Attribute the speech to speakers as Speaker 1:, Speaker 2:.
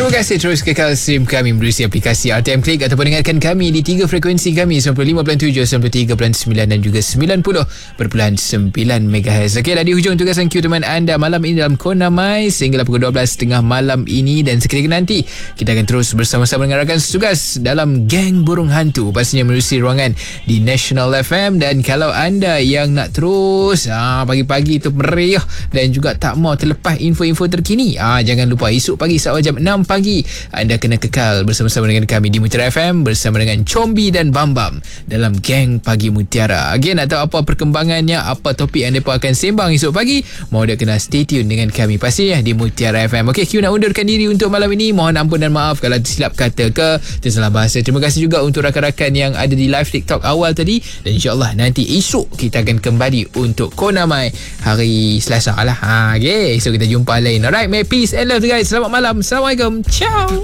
Speaker 1: Terima kasih terus kekal stream kami melalui aplikasi RTM Click ataupun dengarkan kami di 3 frekuensi kami 95.7, 93.9 dan juga 90.9 MHz. Okey, dah di hujung tugasan Q teman anda malam ini dalam Kona Mai sehingga pukul 12.30 malam ini, dan seketika nanti kita akan terus bersama-sama dengan rakan setugas dalam Geng Burung Hantu, pastinya melalui ruangan di National FM. Dan kalau anda yang nak terus pagi-pagi tu meriah dan juga tak mau terlepas info-info terkini, jangan lupa esok pagi saat jam 6 pagi anda kena kekal bersama-sama dengan kami di Mutiara FM bersama dengan Combi dan Bambam dalam Geng Pagi Mutiara. Again, nak tahu apa perkembangannya, apa topik yang mereka akan sembang esok pagi, mau dah kena stay tune dengan kami pastinya di Mutiara FM. Okey, Q nak undurkan diri untuk malam ini. Mohon ampun dan maaf kalau tersilap kata ke tersalah bahasa. Terima kasih juga untuk rakan-rakan yang ada di live TikTok awal tadi, dan insyaAllah nanti esok kita akan kembali untuk Kona Mai hari Selasa lah. Okay, esok kita jumpa lain. Alright, may peace and love guys. Selamat malam. Assalamualaikum. Ciao.